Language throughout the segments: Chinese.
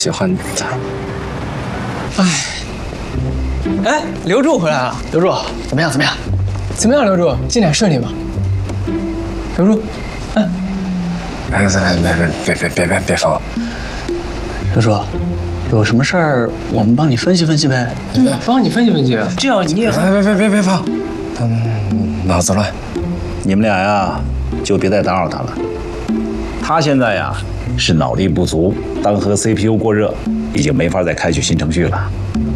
喜欢他。 哎，刘柱回来了。刘柱，怎么样？怎么样，刘柱，进展顺利吗？刘柱， 别放。 刘柱，有什么事儿我们帮你分析分析呗。 帮你分析分析。这样你也别放。脑子乱。 你们俩呀，就别再打扰他了。他现在呀是脑力不足，单核 CPU 过热，已经没法再开启新程序了。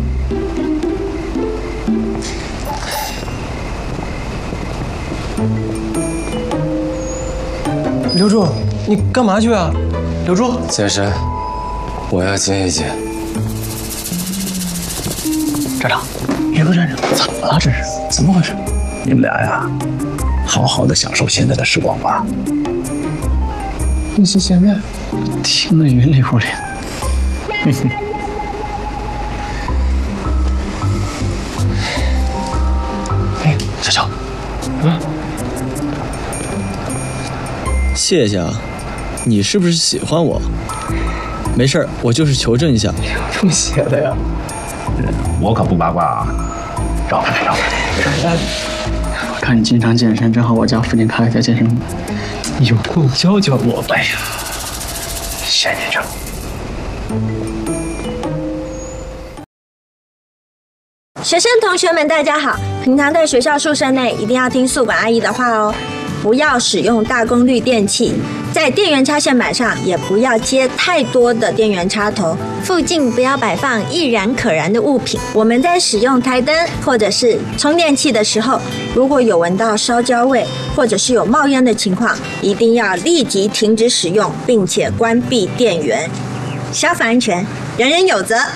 刘柱，你干嘛去啊？刘柱， 健身，我要减一减。 站长，于副站长，怎么了？这是怎么回事？ 你们俩呀，好好的享受现在的时光吧。 一起见面， 听得云里雾里。哎，小乔， 谢谢啊，你是不是喜欢我？没事儿，我就是求证一下。 这么写的呀？ 我可不八卦啊。找回来。 我看你经常健身，正好我家附近开了家健身房， 有空教教我吧呀。 仙女掌。 学生同学们，大家好！平常在学校宿舍内一定要听宿管阿姨的话哦，不要使用大功率电器，在电源插线板上也不要接太多的电源插头，附近不要摆放易燃可燃的物品。我们在使用台灯或者是充电器的时候，如果有闻到烧焦味或者是有冒烟的情况，一定要立即停止使用，并且关闭电源。消防安全，人人有责。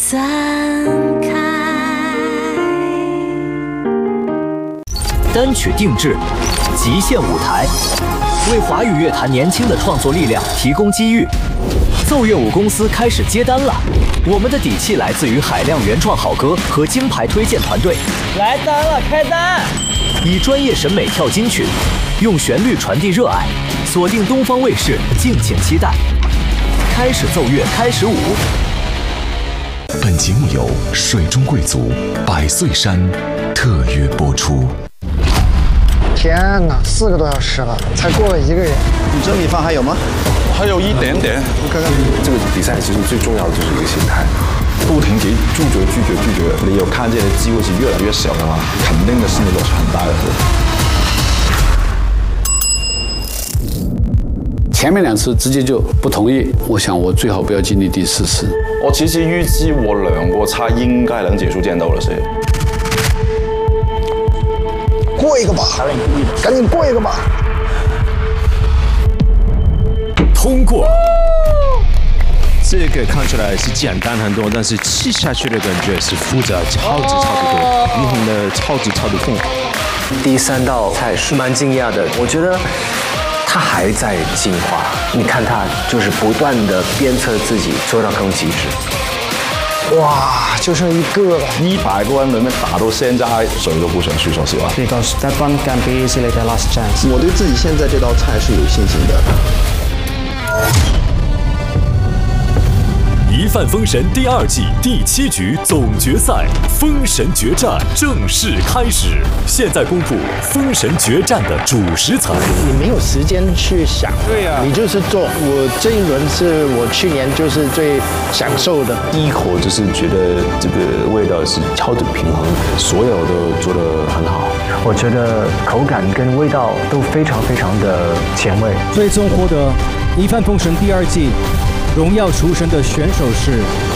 单曲定制，极限舞台，为华语乐坛年轻的创作力量提供机遇。奏乐舞公司开始接单了，我们的底气来自于海量原创好歌和金牌推荐团队。 来单了，开单！ 以专业审美跳金曲，用旋律传递热爱，锁定东方卫视，敬请期待。开始奏乐，开始舞。 本节目由水中贵族百岁山特约播出。 天哪，4个多小时了，才过了1个人。 你这米饭还有吗？ 还有一点点。 我看看， 这个比赛其实最重要的就是一个心态，不停地拒绝。你有看见的机会是越来越小的话，肯定的心理落差很大的。 前面2次直接就不同意，我想我最好不要经历第4次。 我其實預知我2個差應該能結束戰鬥了，所以过一个吧，赶紧过一个吧。 通过。这个看起来是简单很多，但是吃下去的感觉是复杂超级多，你很的超级痛。 第3道菜是蛮惊讶的，我觉得他还在进化。你看他就是不断的鞭策自己做到更极致。 哇，就剩1个了 ！100個人裏面打到現在，誰都不想輸，說實話。 Because that one can be easily the last chance。 我对自己现在这道菜是有信心的。 《疑犯封神》第2季第7局总决赛，封神决战正式开始。现在公布封神决战的主食材。 你没有时间去想， 对呀， 你就是做。我这一轮是我去年就是最享受的。 第1口就是觉得这个味道是超级平衡，所有都做得很好。 我觉得口感跟味道都非常的前卫。 最终获得《疑犯封神》第2季荣耀厨神的选手是